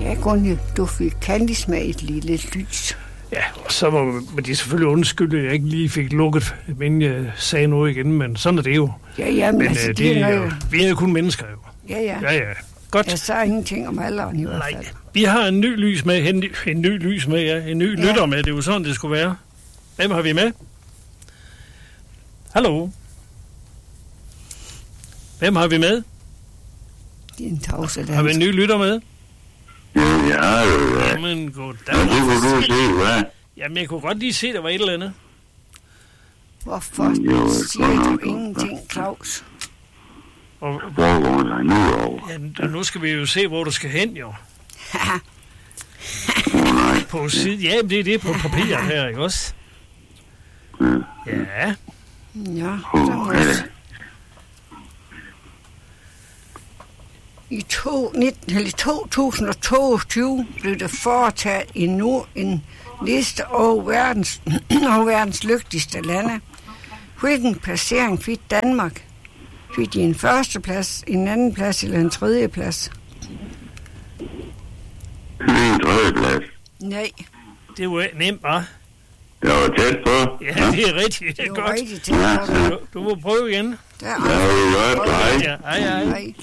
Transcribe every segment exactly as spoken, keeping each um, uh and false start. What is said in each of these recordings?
Ja, Gunje, du fik kandismag i et lille lys. Ja, og så må, må de selvfølgelig undskylde, at jeg ikke lige fik lukket, men jeg sagde noget igen, men sådan er det jo. Ja, ja, men, men altså, øh, det er jo, vi er jo kun mennesker jo. Ja, ja. Ja, ja. Godt. Jeg sagde ingenting om alderen i hvert fald. Nej, vi har en ny lys med, en ny, en ny lys med, ja. En ny ja. lytter med, det er jo sådan, det skulle være. Hvem har vi med? Hallo? Hvem har vi med? Det er en tavse, der har vi en ny lytter med? Ja, ja, ja. Jamen, goddag. Ja, det kunne du se, hvad? Jamen, jeg kunne godt lige se, der var et eller andet. Hvorfor jo, siger du ingenting, Claus? Og, hvor går der nu over? Ja, nu skal vi jo se, hvor du skal hen, jo. På siden, ja, det er det på papiret her, ikke også? Ja. Ja, så må jeg... I to, nitten, to tusind og toogtyve blev der foretaget endnu en liste over verdens, over verdens lykkeligste lande. Hvilken placering fik Danmark? Fik de en første plads, en anden plads eller en tredje plads? En tredje plads. Nej. Det var nemt, hva'? Det var tæt på. Ja, det er rigtigt. Det er det godt. Rigtig tæt på. Ja. Du, du må prøve igen. Der er aldrig ja, ej, ej. ej.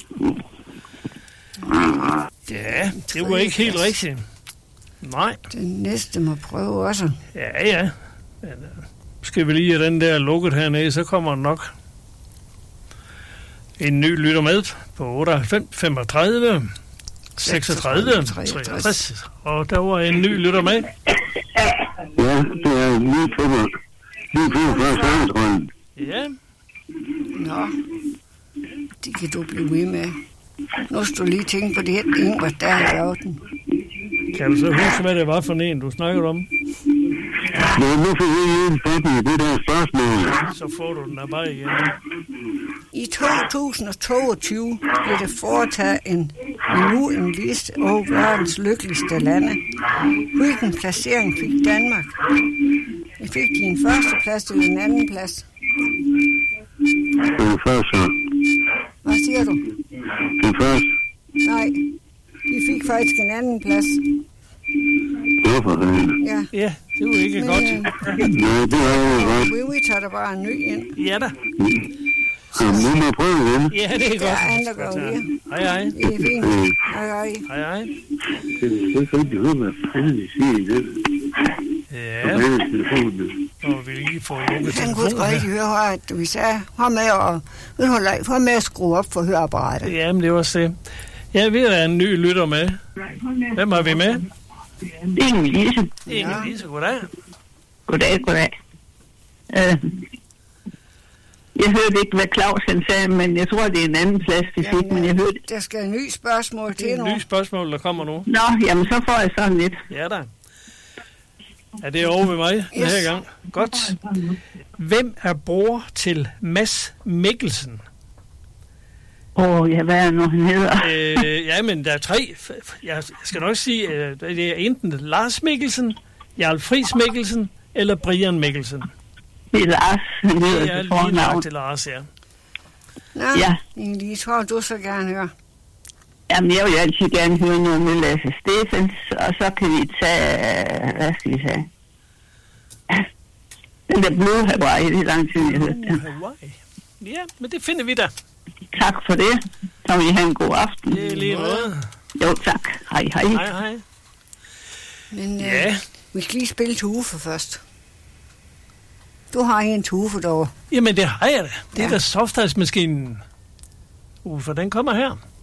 Ja, det var ikke helt rigtigt. Nej. Den næste må prøve også. Ja, ja. Men, uh, skal vi lige have den der lukket hernede, så kommer den nok. En ny lytter med på otteoghalvfems femogtredive seksogtredive treogtres. Og der var en ny lytter med. Ja, det er lige på mig. Lige på første tror Ja. Nå, det kan du blive ved med. Nu skal du lige tænke på det her, Ingvar, der er i orden. Kan du så huske, hvad det var for en, du snakkede om? Ja, nu får vi en på det der spørgsmål. Så får du den af bare igen. I to tusind og toogtyve blev der foretaget en, endnu en liste over verdens lykkeligste lande. Hvilken placering fik Danmark? Vi fik de en første plads eller en anden plads? Den første. Hvad siger du? Den første. Nej, vi fik faktisk en anden plads. Hvorfor det? Ja. Ja, det var ikke Men, godt. Øh, Nej, det er jo godt. Vi, vi tager der bare en ny ind. Ja da. Jamen, nu må jeg prøve igen. Ja, det er godt. Der er andre går her. Hej, hej. Det er fint. Hej, hej. Hej, hej. Det er ikke rigtig høre, hvad fanden de siger i det. Ja. Og vi lige får lukket Han kunne telefonen rigtig her. høre, at vi sagde, hør med og hør med at skrue op for høreapparatet. Jamen, det var det. Ja, vi er en ny lytter med. Hvem har vi med? Det er Inge-Lise. Inge-Lise, goddag. Goddag, goddag. Uh, jeg hørte ikke, hvad Claus han sagde, men jeg tror, det er en anden plads, de fik, Jamen, men jeg hørte... Der skal en ny spørgsmål til Det er nu. et nyt spørgsmål, der kommer nu. Nå, jamen så får jeg sådan lidt. Ja da. Er det over ved mig yes. den her gang? Godt. Hvem er bror til Mads Mikkelsen? Åh, oh, ja, hvad er nu, han hedder? øh, ja, men der er tre. Jeg skal nok sige, at det er enten Lars Mikkelsen, Jarl Friis Mikkelsen eller Brian Mikkelsen. Det er Lars, han hedder Det er til lige fornavn. nok til Lars, ja. Nå, Ja. Inge-Lise, tror du så gerne høre. Jamen, jeg vil altid gerne høre noget med Lasse Stefans, og så kan vi tage... Hvad skal vi sige? Den der Blue Hawaii, det er lang tid, jeg hørte den. Hawaii. Ja, men det finder vi da. Tak for det. Så vil I have en god aften. Det er lige noget. Jo, tak. Hej, hej. Hej, hej. Men Ja. øh, vi skal lige spille til Uffe først. Du har en til Uffe derovre. Jamen, det har jeg da. Det er Ja. da softice-maskinen. Uffe, den kommer her.